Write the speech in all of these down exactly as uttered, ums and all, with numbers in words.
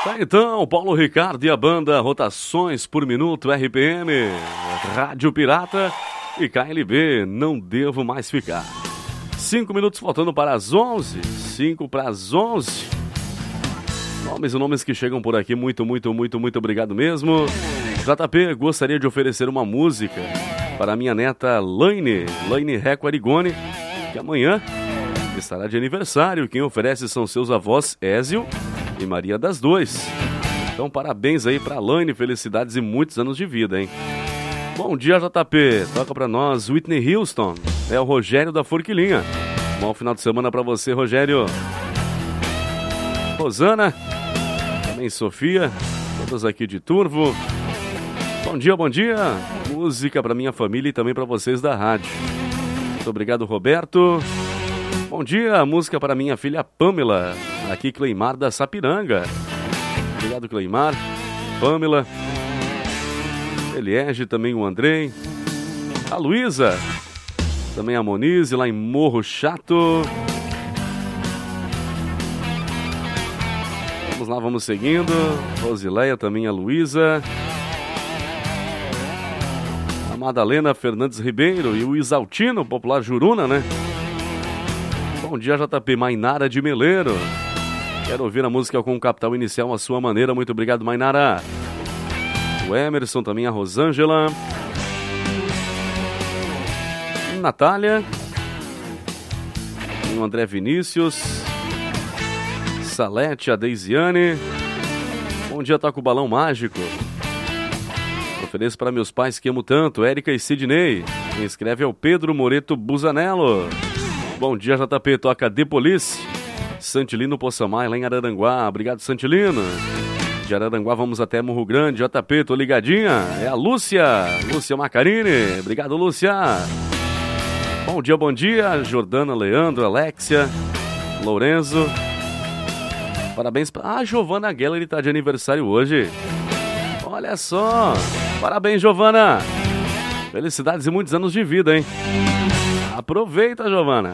Tá, então, Paulo Ricardo e a banda Rotações por Minuto R P M, Rádio Pirata e K L B, Não Devo Mais Ficar. Cinco minutos faltando para as onze, cinco para as onze. Nomes e nomes que chegam por aqui, muito, muito, muito, muito obrigado mesmo. J P, gostaria de oferecer uma música para a minha neta Laine, Laine Reco Arigoni, que amanhã estará de aniversário. Quem oferece são seus avós Ézio e Maria das Dois. Então parabéns aí para Laine, felicidades e muitos anos de vida, hein? Bom dia, J P, toca para nós Whitney Houston, é o Rogério da Forquilinha. Bom final de semana para você, Rogério. Rosana, também Sofia, todas aqui de Turvo. Bom dia, bom dia. Música para minha família e também para vocês da rádio. Muito obrigado, Roberto. Bom dia, música para minha filha Pamela, aqui Cleimar da Sapiranga. Obrigado, Cleimar. Pamela. Eliege, também o Andrei. A Luísa. Também a Monize, lá em Morro Chato. Vamos lá, vamos seguindo. Rosileia, também a Luísa. A Madalena Fernandes Ribeiro e o Isaltino, popular Juruna, né? Bom dia, J P, Mainara de Meleiro. Quero ouvir a música com o capital inicial à sua maneira. Muito obrigado, Mainara. O Emerson, também a Rosângela. Natália. O André Vinícius. Salete, a Deisiane. Bom dia, toca o balão mágico. Ofereço para meus pais que amo tanto, Érica e Sidney. Quem escreve é o Pedro Moreto Busanello. Bom dia, J P, toca The Police. Santilino Poçamai, lá em Araranguá. Obrigado, Santilino. De Araranguá vamos até Morro Grande. J P, tô ligadinha. É a Lúcia, Lúcia Macarini. Obrigado, Lúcia. Bom dia, bom dia. Jordana, Leandro, Alexia, Lourenço. Parabéns pra... Ah, Giovana Geller tá de aniversário hoje. Olha só. Parabéns, Giovana. Felicidades e muitos anos de vida, hein? Aproveita, Giovana.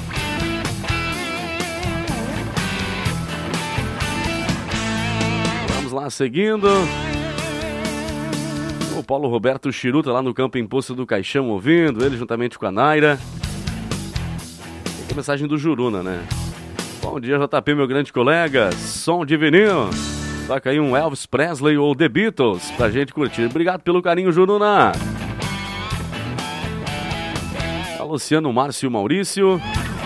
Vamos lá, seguindo. O Paulo Roberto Chiruta lá no Campo Imposto do Caixão ouvindo, ele juntamente com a Naira. Tem a mensagem do Juruna, né? Bom dia, J P, meu grande colega. Som de vinil. Toca aí um Elvis Presley ou The Beatles pra gente curtir. Obrigado pelo carinho, Juruna. A Luciano, Márcio, Maurício.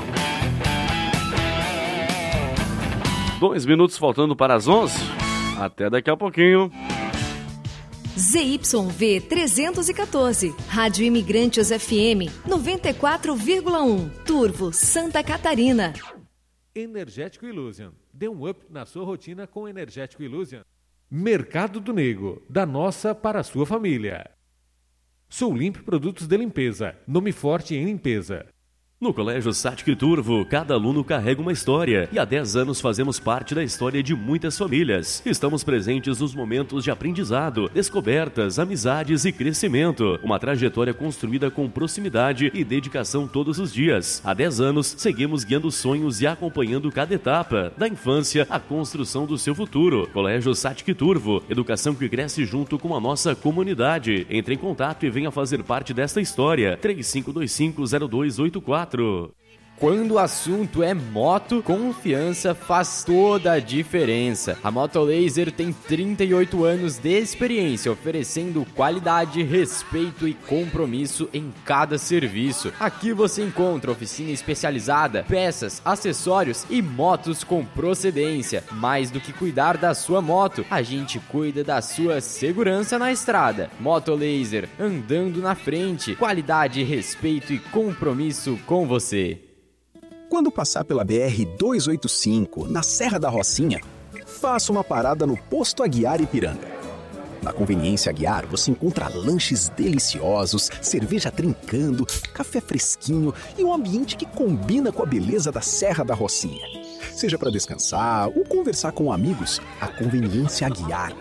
Dois minutos faltando para as onze. Até daqui a pouquinho. Z Y V trezentos e quatorze, Rádio Imigrantes F M noventa e quatro vírgula um, Turvo, Santa Catarina. Energético Illusion. Dê um up na sua rotina com Energético Illusion. Mercado do Nego. Da nossa para a sua família. Sou Limpe Produtos de Limpeza. Nome forte em limpeza. No Colégio Satic Turvo, cada aluno carrega uma história e há dez anos fazemos parte da história de muitas famílias. Estamos presentes nos momentos de aprendizado, descobertas, amizades e crescimento. Uma trajetória construída com proximidade e dedicação todos os dias. Há dez anos, seguimos guiando sonhos e acompanhando cada etapa, da infância à construção do seu futuro. Colégio Satic Turvo, educação que cresce junto com a nossa comunidade. Entre em contato e venha fazer parte desta história. três cinco dois cinco zero dois oito quatro. Quando o assunto é moto, confiança faz toda a diferença. A Moto Laser tem trinta e oito anos de experiência, oferecendo qualidade, respeito e compromisso em cada serviço. Aqui você encontra oficina especializada, peças, acessórios e motos com procedência. Mais do que cuidar da sua moto, a gente cuida da sua segurança na estrada. Moto Laser, andando na frente. Qualidade, respeito e compromisso com você. Quando passar pela B R duzentos e oitenta e cinco, na Serra da Rocinha, faça uma parada no Posto Aguiar Ipiranga. Na Conveniência Aguiar, você encontra lanches deliciosos, cerveja trincando, café fresquinho e um ambiente que combina com a beleza da Serra da Rocinha. Seja para descansar ou conversar com amigos, a Conveniência Aguiar